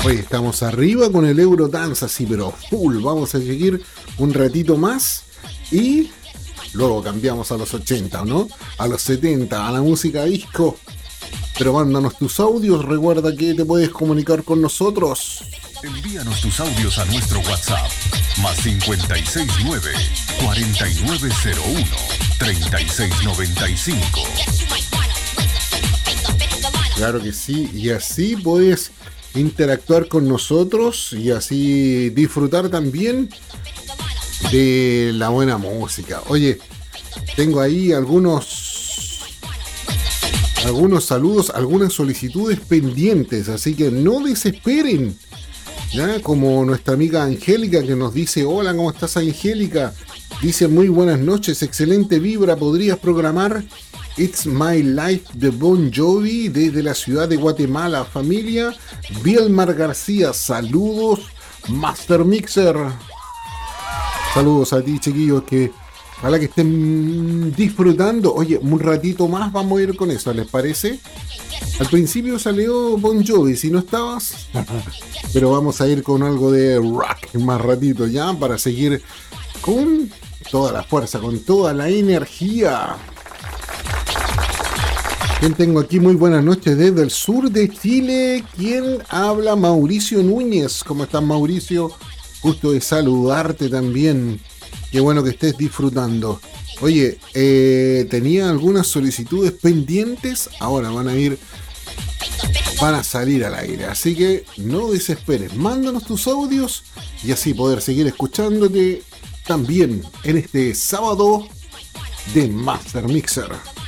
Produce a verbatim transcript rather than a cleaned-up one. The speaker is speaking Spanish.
Hoy estamos arriba con el Eurodance, así pero full. Vamos a seguir un ratito más y luego cambiamos a los ochenta, ¿no? A los setenta, a la música disco. Pero mándanos tus audios, recuerda que te puedes comunicar con nosotros. Envíanos tus audios a nuestro WhatsApp, más cincuenta y seis nueve, cuarenta y nueve cero uno, treinta y seis noventa y cinco. Claro que sí, y así puedes interactuar con nosotros y así disfrutar también de la buena música. Oye, tengo ahí algunos algunos saludos, algunas solicitudes pendientes, así que no desesperen, ¿ya? Como nuestra amiga Angélica que nos dice: hola, ¿cómo estás, Angélica? Dice: muy buenas noches, excelente vibra, ¿podrías programar It's My Life de Bon Jovi desde la ciudad de Guatemala? Familia Vilmar García, saludos, Master Mixer. Saludos a ti, chiquillos, que ojalá que estén disfrutando. Oye, un ratito más vamos a ir con eso, ¿les parece? Al principio salió Bon Jovi, si no estabas, pero vamos a ir con algo de rock más ratito ya, para seguir con toda la fuerza, con toda la energía. ¿Quién tengo aquí? Muy buenas noches desde el sur de Chile. ¿Quién habla? Mauricio Núñez. ¿Cómo estás, Mauricio? Gusto de saludarte también. Qué bueno que estés disfrutando. Oye, eh, tenía algunas solicitudes pendientes. Ahora van a ir, van a salir al aire. Así que no desesperes. Mándanos tus audios y así poder seguir escuchándote también en este sábado de Master Mixer.